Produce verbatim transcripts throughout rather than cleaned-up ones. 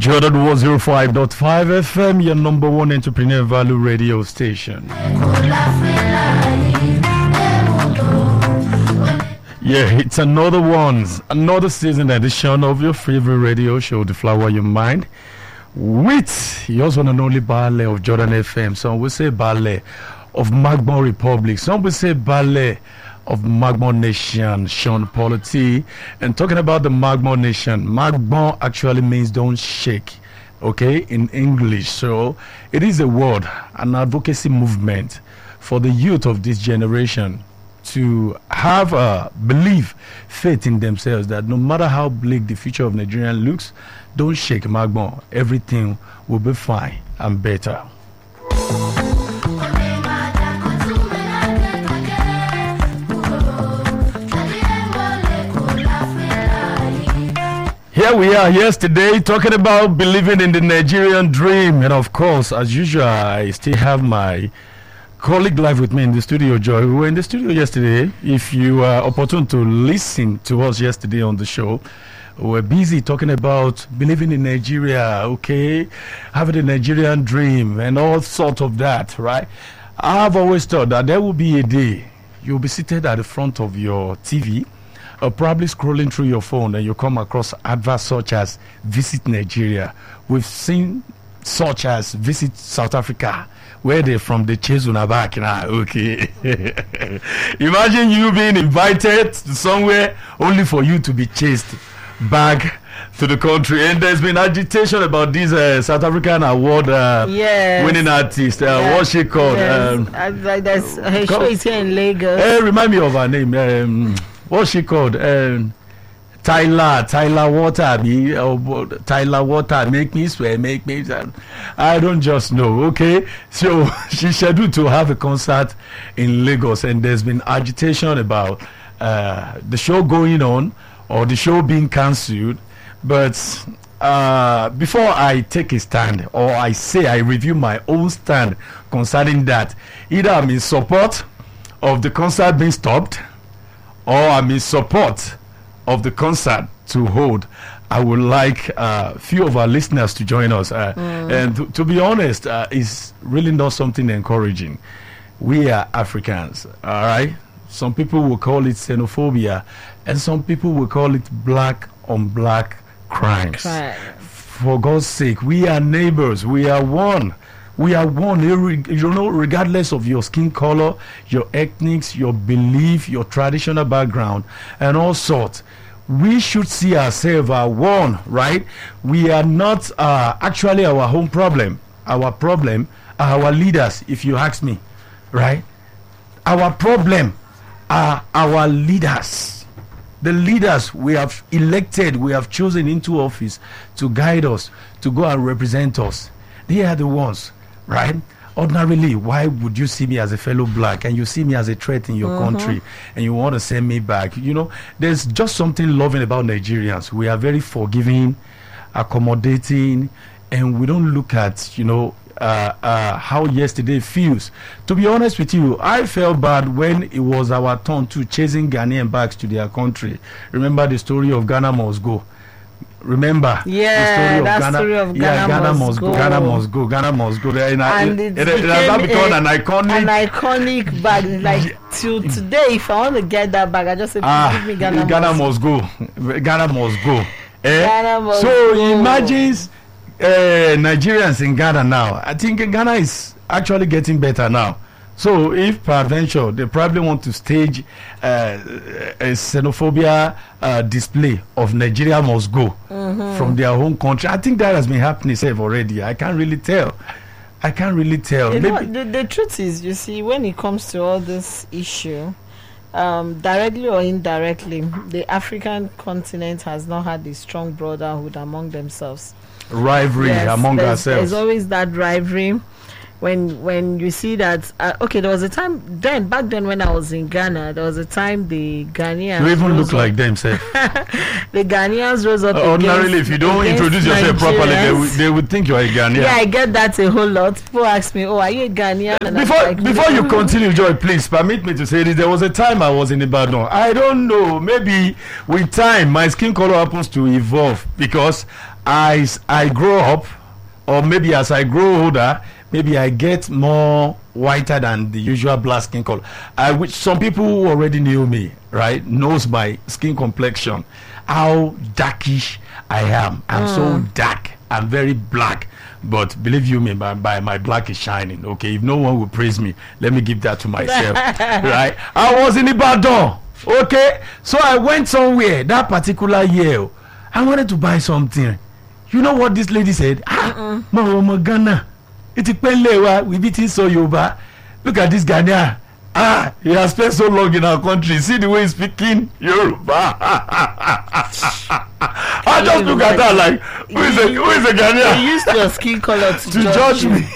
Jordan one oh five point five F M, your number one entrepreneur value radio station. Yeah, it's another one, another season edition of your favorite radio show, The Flower Your Mind, with yours one and only Ballet of Jordan F M. Some will say Ballet of Magbon Republic. Some will say Ballet of Magbon Nation, Sean Polity. And talking about the Magbon Nation, Magbon actually means don't shake, okay, in English. So it is a word, an advocacy movement for the youth of this generation to have a belief, faith in themselves that no matter how bleak the future of Nigeria looks, don't shake Magbon. Everything will be fine and better. Here we are yesterday talking about believing in the Nigerian dream. And of course, as usual, I still have my colleague live with me in the studio, Joy. We were in the studio yesterday. If you were opportune to listen to us yesterday on the show, we were busy talking about believing in Nigeria, okay, having the Nigerian dream and all sorts of that, right? I've always thought that there will be a day you'll be seated at the front of your T V, or probably scrolling through your phone, and you come across adverts such as Visit Nigeria. We've seen such as Visit South Africa, where they're from, the chase on back now. Okay. Imagine you being invited to somewhere only for you to be chased back to the country. And there's been agitation about this uh, South African award uh, yes. winning artist. Uh, yes. What's she called? Yes. Um, I, like that's, her show is here in Lagos. Hey, remind me of her name. Um, what's she called? Um, Tyler, Tyler Water, me, oh, Tyler Water, make me swear, make me. I don't just know, okay? So she's scheduled to have a concert in Lagos, and there's been agitation about uh, the show going on or the show being cancelled. But uh, before I take a stand, or I say I review my own stand concerning that, either I'm in support of the concert being stopped, or I'm in support of the concert to hold. I would like a uh, few of our listeners to join us. Uh, mm. And to, to be honest, uh, it's really not something encouraging. We are Africans, all right? Some people will call it xenophobia, and some people will call it black on black crimes. Crime. For God's sake, we are neighbors. We are one. We are one, you know, regardless of your skin color, your ethnics, your belief, your traditional background, and all sorts. We should see ourselves as one, right? We are not uh, actually our home problem. Our problem are our leaders, if you ask me, right? Our problem are our leaders. The leaders we have elected, we have chosen into office to guide us, to go and represent us. They are the ones. Right? Ordinarily, why would you see me as a fellow black and you see me as a threat in your mm-hmm. country and you want to send me back? You know, there's just something loving about Nigerians. We are very forgiving, accommodating, and we don't look at, you know, uh, uh, how yesterday feels. To be honest with you, I felt bad when it was our turn to chasing Ghanaian back to their country. Remember the story of Ghana Must Go. Remember yeah, the story of that Ghana, story of Ghana, yeah, Ghana must, must go. go. Ghana must go. Ghana must go. And, and it, it, it, it has become a, an iconic, an iconic bag. Like till today, if I want to get that bag, I just say, ah, give me Ghana, Ghana must, must go. Ghana must go. Eh? Ghana must so go. imagine uh, Nigerians in Ghana now. I think Ghana is actually getting better now. So if peradventure they probably want to stage uh, a xenophobia uh, display of Nigeria must go mm-hmm. from their home country, I think that has been happening safe already. I can't really tell. I can't really tell. You Maybe know, the, the truth is, you see, when it comes to all this issue, um, directly or indirectly, the African continent has not had a strong brotherhood among themselves. Rivalry yes, among there's, ourselves. There's always that rivalry. when when you see that, uh, okay, there was a time then back then when I was in Ghana, there was a time the Ghanaians You even rose look up- like them, say. the Ghanaians rose up. Uh, ordinarily, if you don't against introduce yourself properly, they, Nigerians. would- they would think you are a Ghanaian. Yeah, I get that a whole lot. People ask me, "Oh, are you a Ghanaian?" And I'm Before like, before you "No." continue, Joy, please permit me to say this. There was a time I was in Ibadan. I don't know. Maybe with time, my skin color happens to evolve because I s- I grow up, or maybe as I grow older, maybe I get more whiter than the usual black skin color. I which some people who already knew me, right, knows my skin complexion, how darkish I am. I'm so dark. I'm very black. But believe you me, my, my, my black is shining. Okay, if no one will praise me, let me give that to myself. Right? I was in Ibadan. Okay, so I went somewhere that particular year. I wanted to buy something. You know what this lady said? Ah, Mama Ghana. It's a we beat it so Yoruba. Look at this Ghanaian. Ah, he has spent so long in our country. See the way he's speaking Yoruba. I just look at that like, who is a, who is a You Ghanaian used your skin color to, to judge you. me?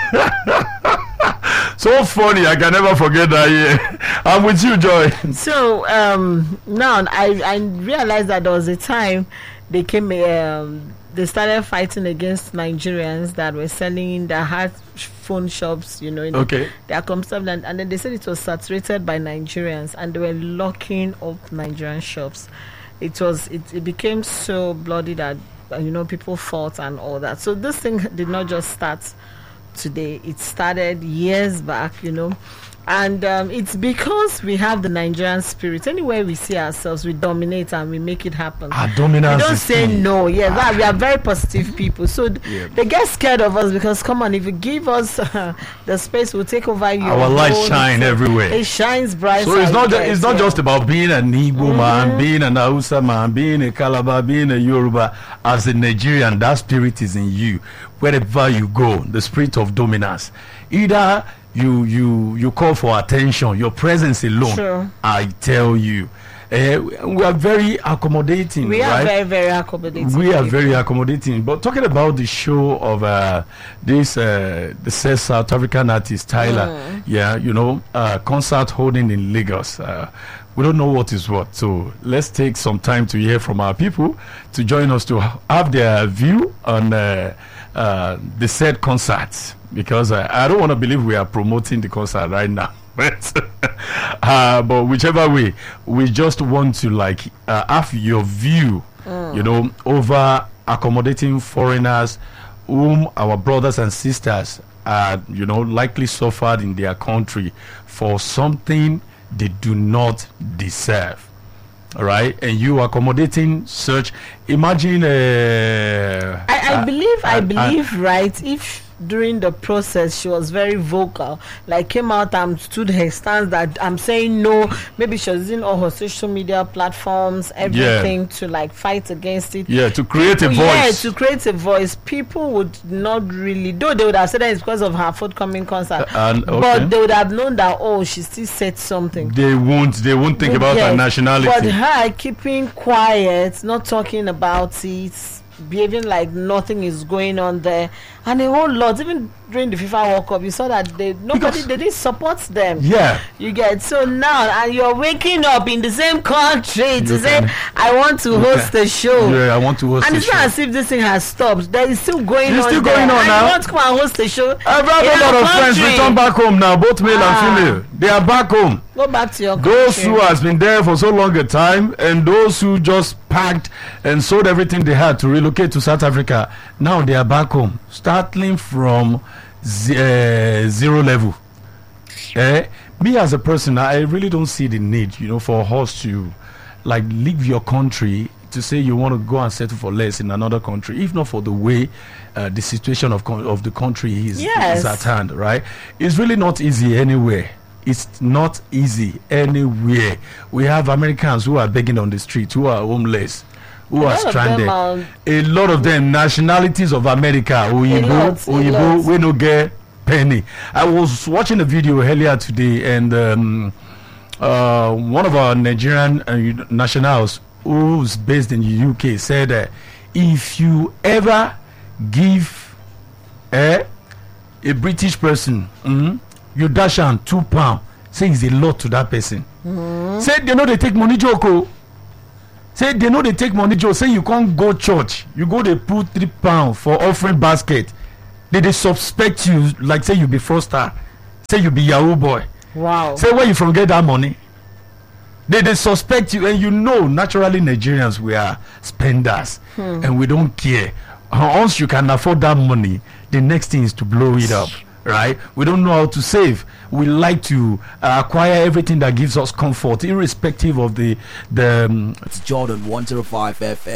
So funny, I can never forget that year. I'm with you, Joy. So um, now I I realized that there was a time they came um, they started fighting against Nigerians that were selling their hard phone shops, you know, in Okay. their commercial, and, and then they said it was saturated by Nigerians and they were locking up Nigerian shops. It was it, it became so bloody that uh, you know people fought and all that. So this thing did not just start today. It started years back, you know. And um, it's because we have the Nigerian spirit. Anywhere we see ourselves, we dominate and we make it happen. Our dominance We don't is say key. no. Yes, that, we are very positive people. So th- Yeah. they get scared of us because, come on, if you give us uh, the space, we'll take over you. Our light shine everywhere. It shines bright. So it's not ju- side, it's not yeah. just about being an Igbo man, being an Hausa man, being a Calabar, being a Yoruba. As a Nigerian, that spirit is in you. Wherever you go, the spirit of dominance. Either you you you call for attention, your presence alone. Sure. I tell you, uh, we are very accommodating. We are right? very, very accommodating. We are people. very accommodating. But talking about the show of uh, this, uh, the said South African artist Tyler, yeah, you know, uh, concert holding in Lagos. Uh, we don't know what is what. So let's take some time to hear from our people to join us to ha- have their view on uh, uh, the said concerts. Because uh, I don't want to believe we are promoting the concert right now. But, uh, but whichever way, we just want to like uh, have your view, you know, over accommodating foreigners whom our brothers and sisters are, you know, likely suffered in their country for something they do not deserve. All right, and you accommodating such. Imagine. Uh, I, I uh, believe, I uh, uh, believe, right? If during the process she was very vocal, like came out and stood her stance that I'm saying no. Maybe she was using all her social media platforms, everything to like fight against it. yeah, to create a Yeah, voice. to create a voice. People would not really, though they would have said that it's because of her forthcoming concert, Uh, and- okay. but they would have known that, oh, she still said something. They won't. They won't think about Yes, her nationality. But her keeping quiet, not talking about it, behaving like nothing is going on there, and a whole lot. Even during the FIFA World Cup, you saw that they nobody Because- they didn't support them. yeah. You get so now, and you're waking up in the same country to You say, can- "I want to host can- the show." Yeah, I want to host And the it's show. not as if this thing has stopped. There is still going It's on. still there. going on and now. You want to come and host the show? I've had in a lot our of friends country. return back home now, both male Ah. and female. They are back home. Go back to your Those country. who has been there for so long a time, and those who just packed and sold everything they had to relocate to South Africa, now they are back home, starting from z- uh, zero level. Eh? Me as a person, I really don't see the need, you know, for us to like leave your country to say you want to go and settle for less in another country, if not for the way uh, the situation of con- of the country is, Yes. is at hand, right? It's really not easy anywhere. It's not easy anywhere. We have Americans who are begging on the street, who are homeless, who A are lot of them stranded. are- A lot of them nationalities of America, Oyibo, lot, a Oyibo, lot. we no get penny. I was watching a video earlier today, and um, uh, one of our Nigerian uh, nationals who's based in the U K said, uh, if you ever give, eh, a British person, mm, you dash am two pound, say it's a lot to that person. Mm. Say they know they take money joke. Oh. Say they know they take money joke. Say you can't go church, you go they put three pound for offering basket. They they suspect you like say you be fraudster, say you be Yahoo boy. Wow. Say where you from get that money? They they suspect you, and you know naturally Nigerians we are spenders, hmm. and we don't care. Once you can afford that money, the next thing is to blow it up, right? We don't know how to save. We like to uh, acquire everything that gives us comfort, irrespective of the the. Um, it's Jordan one zero five F M.